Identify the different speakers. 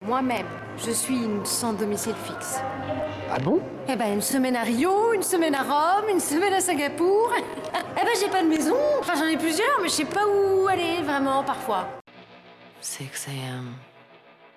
Speaker 1: Moi-même, je suis une sans domicile fixe.
Speaker 2: Ah bon?
Speaker 1: Eh ben, une semaine à Rio, une semaine à Rome, une semaine à Singapour. Eh ben, j'ai pas de maison. Enfin, j'en ai plusieurs, mais je sais pas où aller, vraiment, parfois.
Speaker 3: 6 a.m.